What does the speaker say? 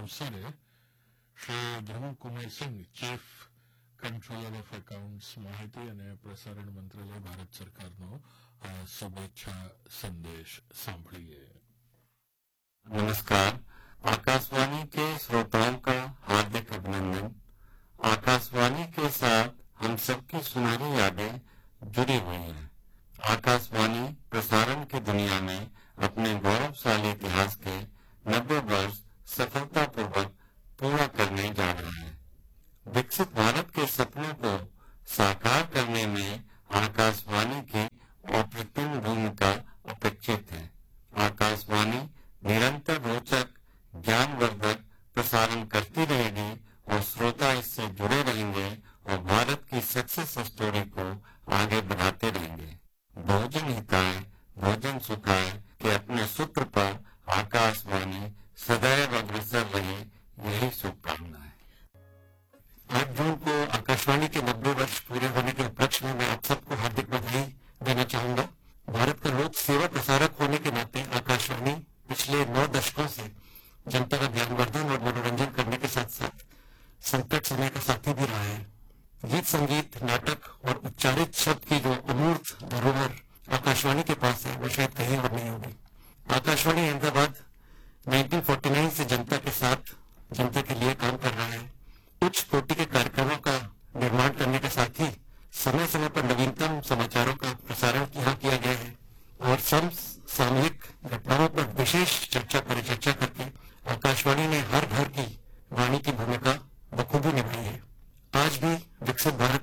ಅವಸರೆ Shri Dhruvkumar Singh, chief controller of accounts, માહિતી અને પ્રસારણ મંત્રાલય, ભારત સરકારનો શુભેચ્છા સંદેશ સાંભળીએ. नमस्कार. आकाशवाणी के श्रोताओं का हार्दिक अभिनंदन. आकाशवाणी के साथ हम सबकी सुनहरी यादें जुड़ी हुई हैं. आकाशवाणी प्रसारण की दुनिया में अपने गौरवशाली इतिहास के 90 वर्ष सफलतापूर्वक पूरा करने जा रहा है. विकसित भारत के सपनों को साकार करने में आकाशवाणी की अप्रतिम भूमिका अपेक्षित है. आकाशवाणी निरंतर रोचक, ज्ञानवर्धक प्रसारण करती रहेगी और श्रोता इससे जुड़े रहेंगे और भारत की सक्सेस स्टोरी को आगे बढ़ाते रहेंगे. भोजन हिताय भोजन सुखाय के अपने सूत्र पर आकाशवाणी सदैव अग्रसर रहे, यही शुभकामनाएं. 8 जून को आकाशवाणी के 90 वर्ष पूरे होने के उपलक्ष्य में मैं आप सबको हार्दिक बधाई देना चाहूंगा. भारत का लोक सेवा प्रसारक होने के नाते आकाशवाणी पिछले 9 दशकों से जनता का ज्ञानवर्धन और मनोरंजन करने के साथ साथ संकट समय का साथी भी रहा है. गीत, संगीत, नाटक और उच्चारित शब्द की जो अमूर्त धरोहर आकाशवाणी के पास है, वो शायद कहीं और नहीं होगी. आकाशवाणी अहमदाबाद 1949 से जनता के साथ, जनता के लिए काम कर रहा है. उच्च कोटि के कार्यक्रमों का निर्माण करने के साथ ही समय समय पर नवीनतम समाचारों का प्रसारण यहाँ किया गया है और सामयिक घटनाओं पर विशेष परिचर्चा करके आकाशवाणी ने हर घर की वाणी की भूमिका बखूबी निभाई है. आज भी विकसित भारत